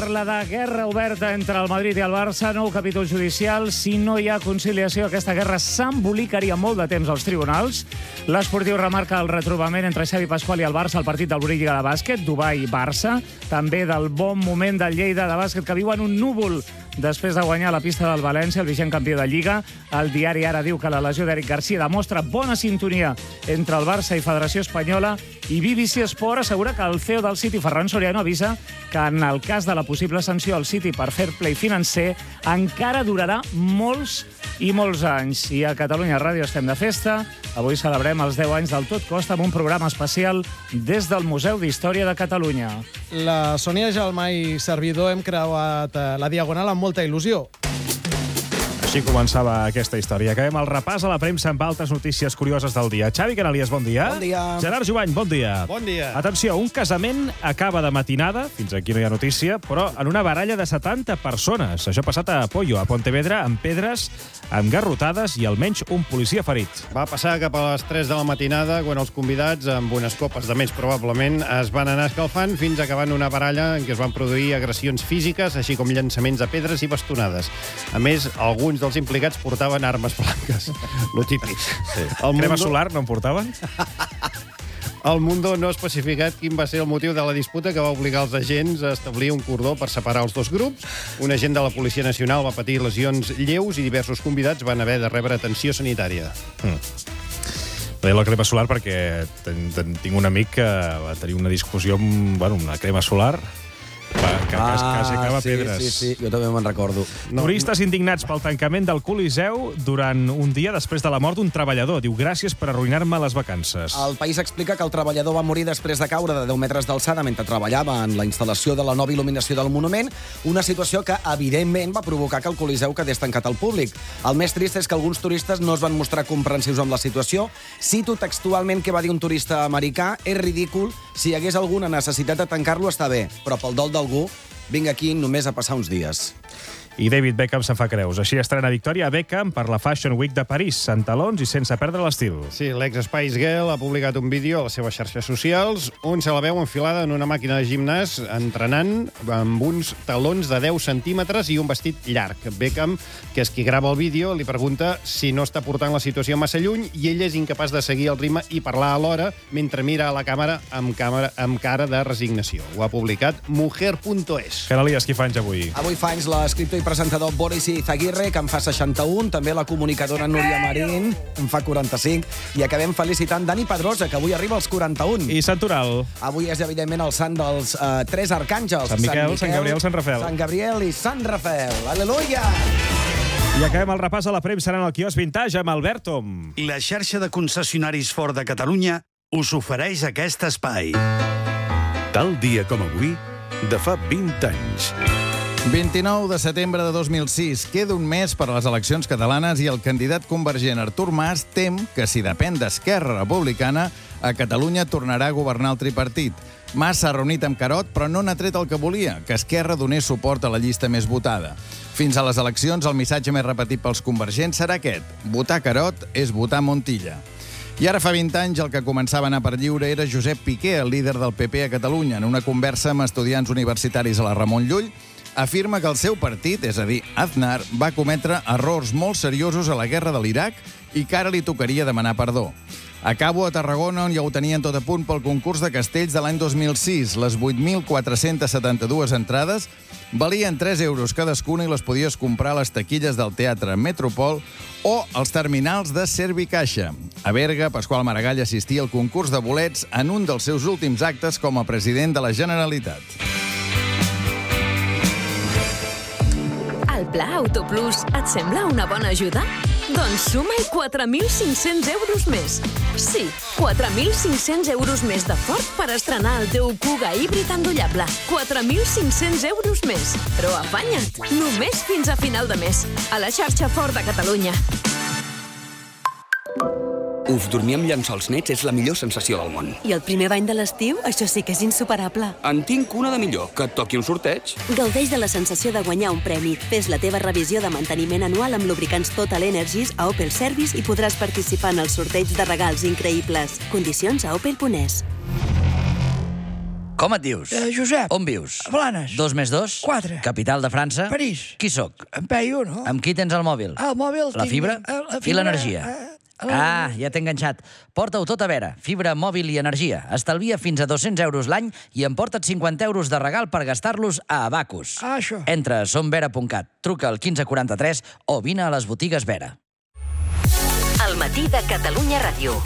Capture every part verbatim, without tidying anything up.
parla de guerra oberta entre el Madrid i el Barça, nou capítol judicial. Si no hi ha conciliació, aquesta guerra s'embolicaria molt de temps als tribunals. L'Esportiu remarca el retrobament entre Xavi Pasqual i el Barça al partit del Lliga de bàsquet, Dubai-Barça. També del bon moment del Lleida de bàsquet, que viu en un núvol després de guanyar la pista del València, el vigent campió de Lliga. El diari Ara diu que la lesió d'Eric Garcia demostra bona sintonia entre el Barça i Federació Espanyola, i B B C Sport assegura que el C E O del City, Ferran Soriano, avisa que en el cas de la possible sanció al City per fair play financer encara durarà molts i molts anys. I a Catalunya Ràdio estem de festa. Avui celebrem els deu anys del Tot Costa amb un programa especial des del Museu d'Història de Catalunya. La Sònia Gelmà i servidor hem creuat la Diagonal amb molta il·lusió. Així començava aquesta història. Acabem el repàs a la premsa amb altres notícies curioses del dia. Xavi Canalies, bon dia. Bon dia. Gerard Jubany, bon dia. Bon dia. Atenció, un casament acaba de matinada, fins aquí no hi ha notícia, però en una baralla de setanta persones. Això ha passat a Pollo, a Pontevedra, amb pedres, amb garrotades i almenys un policia ferit. Va passar cap a les tres de la matinada, quan els convidats, amb unes copes de més probablement, es van anar escalfant fins acabant una baralla en què es van produir agressions físiques, així com llançaments de pedres i bastonades. A més, alguns dels implicats portaven armes blanques. Lo típic. Sí. El Crema Mundo... solar no en portaven? El Mundo no ha especificat quin va ser el motiu de la disputa que va obligar els agents a establir un cordó per separar els dos grups. Un agent de la Policia Nacional va patir lesions lleus i diversos convidats van haver de rebre atenció sanitària. Mm. Deia la crema solar perquè ten, ten, tinc un amic que va tenir una discussió amb bueno, una crema solar que ah, quasi acaba sí, pedres. Sí, sí, jo també me'n recordo. No, Turistes no. indignats pel tancament del Coliseu durant un dia després de la mort d'un treballador. Diu, gràcies per arruïnar-me les vacances. El País explica que el treballador va morir després de caure de deu metres d'alçada mentre treballava en la instal·lació de la nova il·luminació del monument, una situació que, evidentment, va provocar que el Coliseu quedés tancat al públic. El més trist és que alguns turistes no es van mostrar comprensius amb la situació. Cito textualment que va dir un turista americà: és ridícul, si hi hagués alguna necessitat de tancar-lo està bé, però pel dol d'algú vinc aquí només a passar uns dies. I David Beckham se'n fa creus. Així estrena Victoria Beckham per la Fashion Week de París, en talons i sense perdre l'estil. Sí, l'ex-Spice Girl ha publicat un vídeo a les seves xarxes socials on se la veu enfilada en una màquina de gimnàs entrenant amb uns talons de deu centímetres i un vestit llarg. Beckham, que és qui grava el vídeo, li pregunta si no està portant la situació massa lluny i ell és incapaç de seguir el ritme i parlar alhora mentre mira a la càmera amb, càmera, amb cara de resignació. Ho ha publicat mujer punt es. Canalies, qui fa anys avui? Avui fa anys l'escriptor i presentador Boris Izaguirre, que en fa seixanta-un, també la comunicadora Núria Marín, en fa quaranta-cinc, i acabem felicitant Dani Pedrosa, que avui arriba als quaranta-un. I Sant Oral? Avui és, evidentment, el sant dels uh, tres arcàngels. Sant Miquel, Sant, Miquel, Sant Gabriel, Sant Rafael. Sant Gabriel i Sant Rafael. Aleluia! I acabem el repàs a la premsa en el quiosc Vintage amb Albert Tom. La xarxa de concessionaris Ford de Catalunya us ofereix aquest espai. Tal dia com avui, de fa vint anys. vint-i-nou de setembre de dos mil sis. Queda un mes per a les eleccions catalanes i el candidat convergent Artur Mas tem que, si depèn d'Esquerra Republicana, a Catalunya tornarà a governar el tripartit. Mas s'ha reunit amb Carod, però no n'ha tret el que volia, que Esquerra donés suport a la llista més votada. Fins a les eleccions, el missatge més repetit pels convergents serà aquest: votar Carod és votar Montilla. I ara fa vint anys el que començava a anar per lliure era Josep Piqué, el líder del P P a Catalunya. En una conversa amb estudiants universitaris a la Ramon Llull, afirma que el seu partit, és a dir, Aznar, va cometre errors molt seriosos a la guerra de l'Iraq i que ara li tocaria demanar perdó. Acabo a Tarragona, on ja ho tenien tot a punt pel concurs de castells de l'any dos mil sis. Les vuit mil quatre-cents setanta-dues entrades valien tres euros cadascuna i les podies comprar a les taquilles del Teatre Metropol o als terminals de Servicaixa. A Berga, Pasqual Maragall assistia al concurs de bolets en un dels seus últims actes com a president de la Generalitat. El Pla Autoplus et sembla una bona ajuda? Doncs suma-hi quatre mil cinc-cents euros més. Sí, quatre mil cinc-cents euros més de Ford per estrenar el teu Kuga híbrid endollable. quatre mil cinc-cents euros més. Però afanya't, només fins a final de mes. A la xarxa Ford de Catalunya. Uf, dormir amb llençols nets és la millor sensació del món. I el primer bany de l'estiu, això sí que és insuperable. En tinc una de millor, que et toqui un sorteig. Gaudeix de la sensació de guanyar un premi. Fes la teva revisió de manteniment anual amb lubricants Total Energies a Opel Service i podràs participar en el sorteig de regals increïbles. Condicions a opel punt es. Com et dius? Eh, Josep. On vius? A Blanes. Dos més dos? Quatre. Capital de França? París. Qui sóc? En Peyu, no? Amb qui tens el mòbil? El mòbil... La tinc- fibra? eh, la I fibra, l'energia? eh, Ah, ja t'he enganxat. Porta-ho tot a veure. Fibra, mòbil i energia. Estalvia fins a dos-cents euros l'any i emporta't cinquanta euros de regal per gastar-los a Abacus. Ah, això. Entra a somvera punt cat, truca al quinze quaranta-tres o vine a les botigues Vera. El matí de Catalunya Ràdio.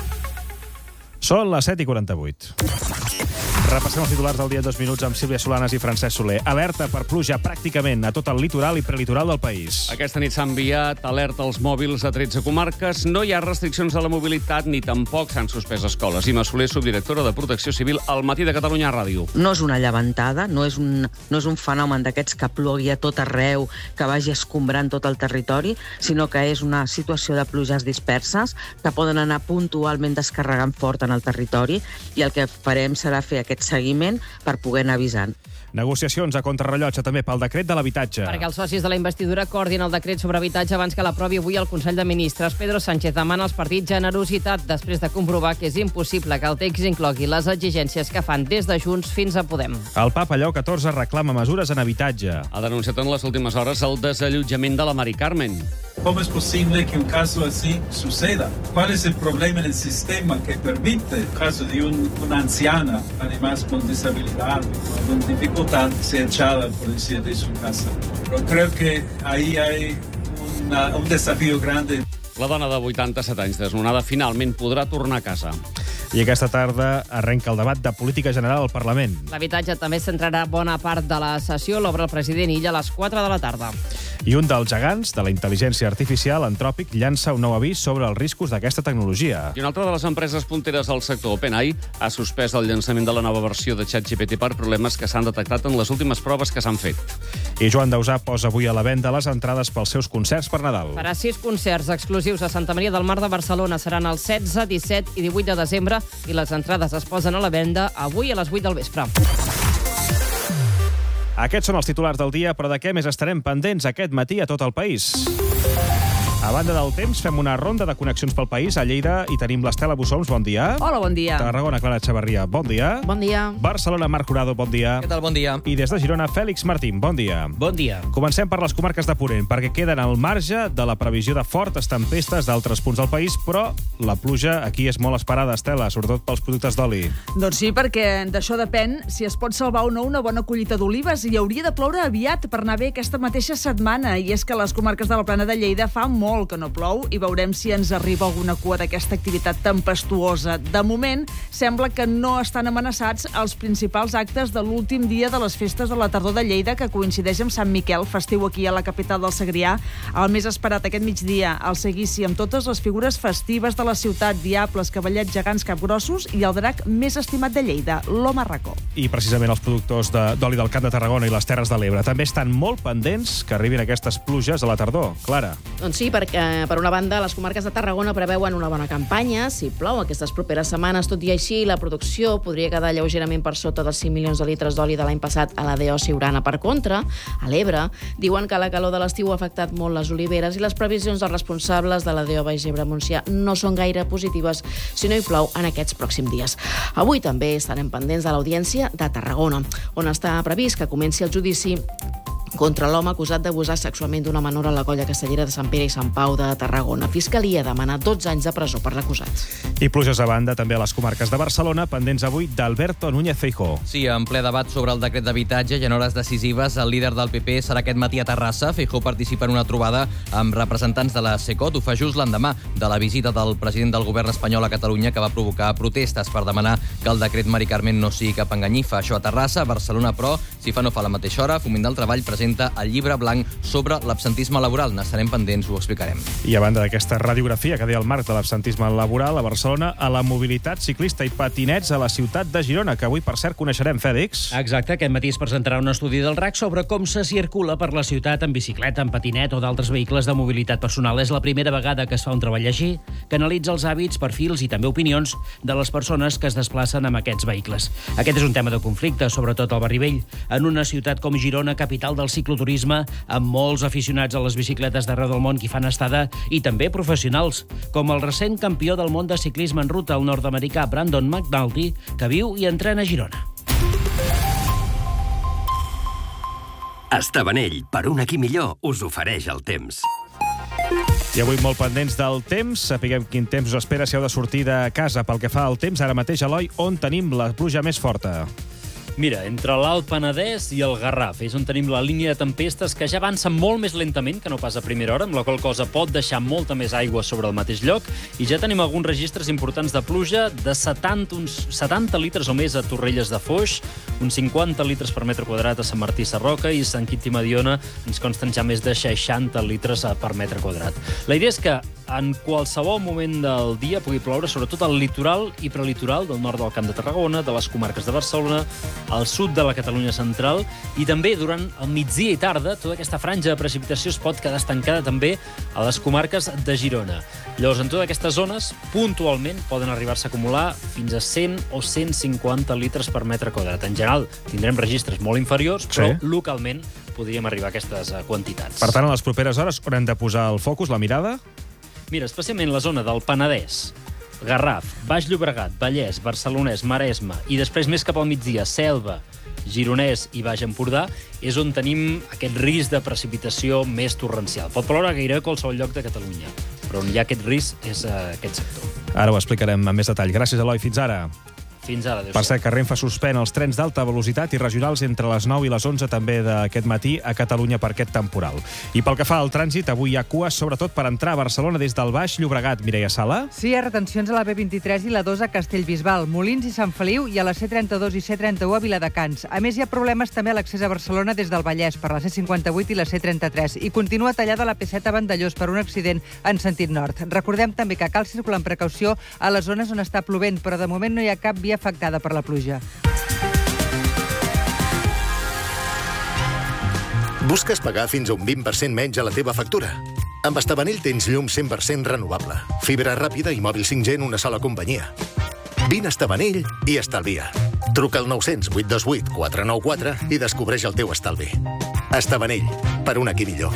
Són les set i quaranta-vuit. Repassem els titulars del dia en dos minuts amb Sílvia Solanes i Francesc Soler. Alerta per pluja pràcticament a tot el litoral i prelitoral del país. Aquesta nit s'ha enviat alerta als mòbils a tretze comarques. No hi ha restriccions a la mobilitat ni tampoc s'han suspès escoles. Ima Soler, subdirectora de Protecció Civil, al Matí de Catalunya Ràdio. No és una llevantada, no és un, no és un fenomen d'aquests que plogui a tot arreu, que vagi escombrant tot el territori, sinó que és una situació de pluges disperses que poden anar puntualment descarregant fort en el territori i el que farem serà fer aquest seguiment per poder anar avisant. Negociacions a contrarrellotge també pel decret de l'habitatge. Perquè els socis de la investidura coordinen el decret sobre habitatge abans que l'aprovi avui el Consell de Ministres. Pedro Sánchez demana als partits generositat després de comprovar que és impossible que el text inclogui les exigències que fan des de Junts fins a Podem. El Papa Lleó catorze reclama mesures en habitatge. Ha denunciat en les últimes hores el desallotjament de la Mari Carmen. ¿Cómo es posible que un caso así suceda? ¿Cuál es el problema en el sistema que permite el caso de un, una anciana, además con disabilidad, con dificultad, ser echada, por decir, de su casa? Pero creo que ahí hay una, un desafío grande. La dona de vuitanta-set anys desnonada finalment podrà tornar a casa. I aquesta tarda arrenca el debat de política general al Parlament. L'habitatge també centrarà bona part de la sessió. L'obre el president Illa a les quatre de la tarda. I un dels gegants de la intel·ligència artificial, Anthropic, llança un nou avís sobre els riscos d'aquesta tecnologia. I una altra de les empreses punteres del sector, OpenAI, ha suspès el llançament de la nova versió de ChatGPT per problemes que s'han detectat en les últimes proves que s'han fet. I Joan Dausà posa avui a la venda les entrades pels seus concerts per Nadal. Farà sis concerts exclusius a Santa Maria del Mar de Barcelona. Seran el setze, disset i divuit de desembre i les entrades es posen a la venda avui a les vuit del vespre. Aquests són els titulars del dia, però de què més estarem pendents aquest matí a tot el país? A banda del temps, fem una ronda de connexions pel país. A Lleida hi tenim l'Estela Bussoms, bon dia. Hola, bon dia. Tarragona, Clara Echevarria, bon dia. Bon dia. Barcelona, Marc Jurado, bon dia. Què tal, bon dia. I des de Girona, Fèlix Martín, bon dia. Bon dia. Comencem per les comarques de Ponent, perquè queden al marge de la previsió de fortes tempestes d'altres punts del país, però la pluja aquí és molt esperada, Estela, sobretot pels productes d'oli. Doncs sí, perquè d'això depèn si es pot salvar o no una bona collita d'olives i hauria de ploure aviat per anar bé aquesta mateixa setmana. I és que a les comarques de la Plana de Lleida fa molt que no plou i veurem si ens arriba alguna cua d'aquesta activitat tempestuosa. De moment, sembla que no estan amenaçats els principals actes de l'últim dia de les festes de la tardor de Lleida, que coincideix amb Sant Miquel, festiu aquí a la capital del Segrià. El més esperat aquest migdia, el seguici amb totes les figures festives de la ciutat, diables, cavallets, gegants, capgrossos i el drac més estimat de Lleida, l'home racó. I precisament els productors de- d'oli del Camp de Tarragona i les Terres de l'Ebre també estan molt pendents que arribin aquestes pluges a la tardor. Clara. Doncs sí, perquè per una banda les comarques de Tarragona preveuen una bona campanya. Si plou aquestes properes setmanes, tot i així, la producció podria quedar lleugerament per sota dels cinc milions de litres d'oli de l'any passat a la D O Siurana. Per contra, a l'Ebre, diuen que la calor de l'estiu ha afectat molt les oliveres i les previsions dels responsables de la D O Baix Ebre Montsià no són gaire positives si no hi plou en aquests pròxims dies. Avui també estarem pendents de l'Audiència de Tarragona, on està previst que comenci el judici contra l'home acusat d'abusar sexualment d'una menor a la colla castellera de Sant Pere i Sant Pau de Tarragona. Fiscalia demana dotze anys de presó per l'acusat. I pluges a banda també a les comarques de Barcelona, pendents avui d'Alberto Núñez Feijóo. Sí, en ple debat sobre el decret d'habitatge i en hores decisives, el líder del P P serà aquest matí a Terrassa. Feijóo participa en una trobada amb representants de la SECOT. Ho fa just l'endemà de la visita del president del govern espanyol a Catalunya, que va provocar protestes per demanar que el decret Mari Carmen no sigui cap enganyifa. Això a Terrassa. A Barcelona, però, si fa no fa la mateixa hora, Foment del Treball presenta el llibre blanc sobre l'absentisme laboral. N'estarem pendents, ho explicarem. I a banda d'aquesta radiografia que deia el Marc de l'absentisme laboral a Barcelona, a la mobilitat ciclista i patinets a la ciutat de Girona, que avui, per cert, coneixerem, Fèlix. Exacte, aquest matí es presentarà un estudi del R A C sobre com se circula per la ciutat en bicicleta, en patinet o d'altres vehicles de mobilitat personal. És la primera vegada que es fa un treball així, que analitza els hàbits, perfils i també opinions de les persones que es desplacen amb aquests vehicles. Aquest és un tema de conflicte, sobretot al Barri Vell, en una ciutat com Girona, capital del cicloturisme, amb molts aficionats a les bicicletes d'arreu del món que hi fan estada i també professionals, com el recent campió del món de ciclisme en ruta, el nord-americà Brandon McNulty, que viu i entrena a Girona. Estabanell, per un aquí millor, us ofereix el temps. I avui molt pendents del temps. Sapiguem quin temps us espera si heu de sortir de casa. Pel que fa al temps, ara mateix, Eloi, on tenim la pluja més forta? Mira, entre l'Alt Penedès i el Garraf és on tenim la línia de tempestes que ja avança molt més lentament que no pas a primera hora, amb la qual cosa pot deixar molta més aigua sobre el mateix lloc, i ja tenim alguns registres importants de pluja de setanta, uns setanta litres o més a Torrelles de Foix, uns cinquanta litres per metre quadrat a Sant Martí Sarroca, i a Sant Quintí Mediona ens consten ja més de seixanta litres per metre quadrat. La idea és que en qualsevol moment del dia pugui ploure, sobretot al litoral i prelitoral del nord del Camp de Tarragona, de les comarques de Barcelona, al sud de la Catalunya central, i també durant el migdia i tarda tota aquesta franja de precipitació es pot quedar estancada també a les comarques de Girona. Llavors, en totes aquestes zones, puntualment poden arribar-se a acumular fins a cent o cent cinquanta litres per metre quadrat. En general, tindrem registres molt inferiors, però Sí. localment podríem arribar a aquestes quantitats. Per tant, a les properes hores, on hem de posar el focus, la mirada? Mira, especialment la zona del Penedès, Garraf, Baix Llobregat, Vallès, Barcelonès, Maresme, i després més cap al migdia, Selva, Gironès i Baix Empordà, és on tenim aquest risc de precipitació més torrencial. Pot ploure gairebé a qualsevol lloc de Catalunya, però on hi ha aquest risc és uh, aquest sector. Ara ho explicarem amb més detall. Gràcies, Eloi. Fins ara. Fins ara, adéu. Per cert, que Renfe suspèn els trens d'alta velocitat i regionals entre les nou i les onze també d'aquest matí a Catalunya per aquest temporal. I pel que fa al trànsit, avui hi ha cues, sobretot per entrar a Barcelona des del Baix Llobregat. Mireia Sala? Sí, hi ha retencions a la B vint-i-tres i la dos a Castellbisbal, Molins i Sant Feliu, i a la C trenta-dos i C trenta-u a Viladecans. A més, hi ha problemes també a l'accés a Barcelona des del Vallès per la C cinquanta-vuit i la C trenta-tres, i continua tallada la P set a Vandellós per un accident en sentit nord. Recordem també que cal circular amb precaució a les zones on està plovent, però de moment no hi ha cap via afectada per la pluja. Busques pagar fins a un vint per cent menys a la teva factura? Amb Estabanell tens llum cent per cent renovable, fibra ràpida i mòbil cinc G en una sola companyia. Vine a Estabanell i estalvia. Truca al nou zero zero, vuit dos vuit, quatre nou quatre i descobreix el teu estalvi. Estabanell, per un aquí millor.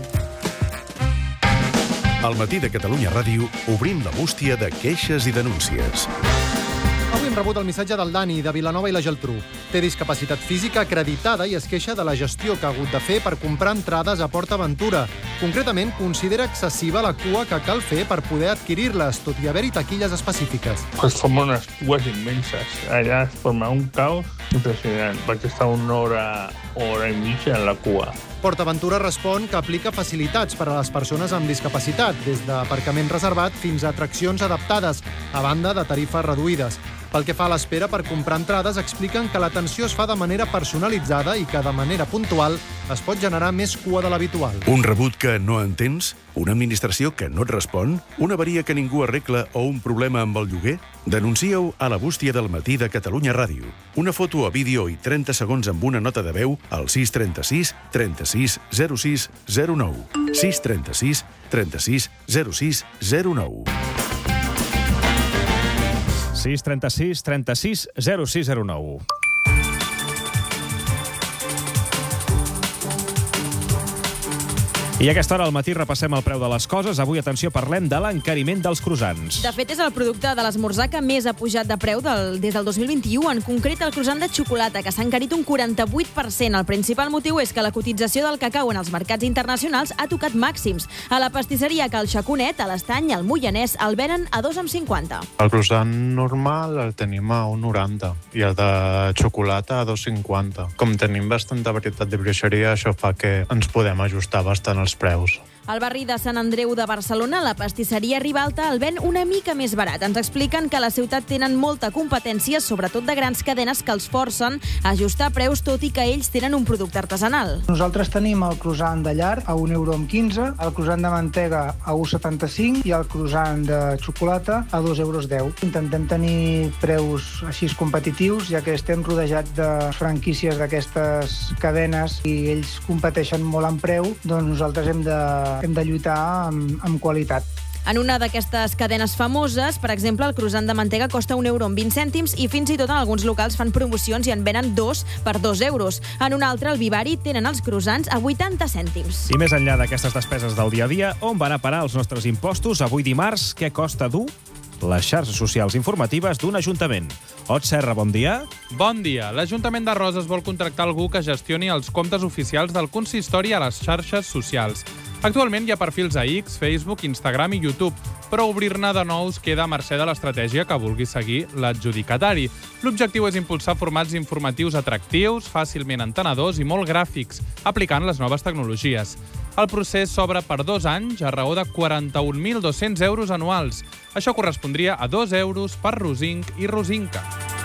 Al matí de Catalunya Ràdio obrim la bústia de queixes i denúncies. Avui hem rebut el missatge del Dani, de Vilanova i la Geltrú. Té discapacitat física acreditada i es queixa de la gestió que ha hagut de fer per comprar entrades a Port Aventura. Concretament, considera excessiva la cua que cal fer per poder adquirir-les, tot i haver-hi taquilles específiques. Pues como unas cues inmensas. Allá es forma un caos impresionante. Vaig estar una hora, hora i mitja en la cua. Port Aventura respon que aplica facilitats per a les persones amb discapacitat, des d'aparcament reservat fins a atraccions adaptades, a banda de tarifes reduïdes. Pel que fa a l'espera per comprar entrades, expliquen que l'atenció es fa de manera personalitzada i que de manera puntual es pot generar més cua de l'habitual. Un rebut que no entens? Una administració que no et respon? Una avaria que ningú arregla o un problema amb el lloguer? Denuncia-ho a la bústia del matí de Catalunya Ràdio. Una foto a vídeo i trenta segons amb una nota de veu al sis trenta sis trenta sis zero sis zero nou. sis trenta sis trenta sis zero sis zero nou. sis trenta sis trenta sis zero sis zero nou. I a aquesta hora al matí repassem el preu de les coses. Avui, atenció, parlem de l'encariment dels croissants. De fet, és el producte de l'esmorzar que més ha pujat de preu del, des del dos mil vint-i-u. En concret, el croissant de xocolata, que s'ha encarit un quaranta-vuit per cent. El principal motiu és que la cotització del cacau en els mercats internacionals ha tocat màxims. A la pastisseria Cal Xaconet, a l'Estany i al Moianès el venen a dos coma cinquanta. El croissant normal el tenim a un noranta i el de xocolata a dos coma cinquanta. Com tenim bastanta varietat de brioixeria, això fa que ens podem ajustar bastant els preus. Al barri de Sant Andreu de Barcelona, la pastisseria Ribalta el ven una mica més barat. Ens expliquen que a la ciutat tenen molta competència, sobretot de grans cadenes que els forcen a ajustar preus, tot i que ells tenen un producte artesanal. Nosaltres tenim el croissant de llar a un euro amb quinze, el croissant de mantega a un setanta-cinc i el croissant de xocolata a dos euros deu. Intentem tenir preus així competitius, ja que estem rodejats de franquícies d'aquestes cadenes i ells competeixen molt en preu, doncs nosaltres hem de hem de lluitar amb, amb qualitat. En una d'aquestes cadenes famoses, per exemple, el croissant de mantega costa un euro amb vint cèntims i fins i tot en alguns locals fan promocions i en venen dos per dos euros. En un altre, el Vivari, tenen els croissants a vuitanta cèntims. I més enllà d'aquestes despeses del dia a dia, on van a parar els nostres impostos? Avui dimarts, què costa dur? les xarxes socials informatives d'un ajuntament. Ot Serra, bon dia. Bon dia. L'Ajuntament de Roses vol contractar algú que gestioni els comptes oficials del consistori a les xarxes socials. Actualment hi ha perfils a X, Facebook, Instagram i YouTube, però obrir-ne de nous queda a mercè de l'estratègia que vulgui seguir l'adjudicatari. L'objectiu és impulsar formats informatius atractius, fàcilment entenedors i molt gràfics, aplicant les noves tecnologies. El procés s'obre per dos anys a raó de quaranta-un mil dos-cents euros anuals. Això correspondria a dos euros per Rosinc i Rosinca.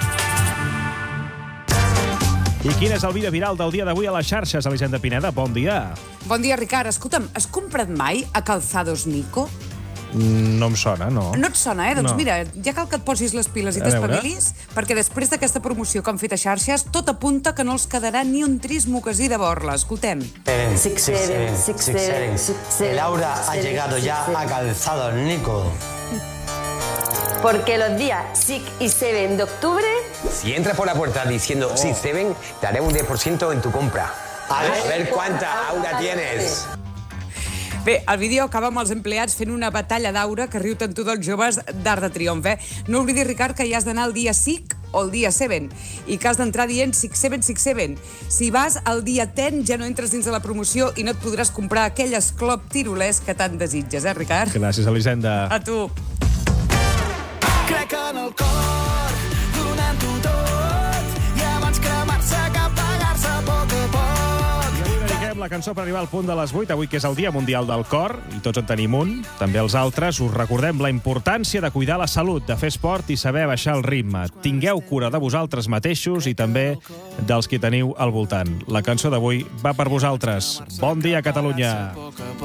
I quin és el vídeo viral del dia d'avui a les xarxes, Elisenda Pineda? Bon dia. Bon dia, Ricard. Escolta'm, has comprat mai a Calzados Nico? No em sona, no. No et sona, eh? Doncs no. mira, ja cal que et posis les piles i t'espavilis, perquè després d'aquesta promoció que han fet a xarxes, tot apunta que no els quedarà ni un trist mocasí de borla. Escoltem. Six, seven, six, seven, six, seven. Laura ha llegado ya a Calzados Nico. Porque los días seis y siete de octubre... Si entras por la puerta diciendo oh. seis siete, te haré un diez por ciento en tu compra. A ver, a ver cuánta aura tienes. Bé, el vídeo acaba amb els empleats fent una batalla d'aura que riu tant tu dels joves d'Arc de Triomf, eh? No oblidis, Ricard, que hi has d'anar el dia cinc o el dia set i que has d'entrar dient six seven six seven. Si vas el dia deu ja no entres dins de la promoció i no et podràs comprar aquell esclop tirolès que tant desitges, eh, Ricard? Gràcies, Elisenda. A tu. Crec en el cor, donant-ho tot, i abans cremar-se que apagar-se a poc a poc. I avui dediquem la cançó per arribar al punt de les vuit, avui que és el Dia Mundial del Cor, i tots en tenim un, també els altres. Us recordem la importància de cuidar la salut, de fer esport i saber baixar el ritme. Tingueu cura de vosaltres mateixos i també dels que teniu al voltant. La cançó d'avui va per vosaltres. Bon dia, Catalunya!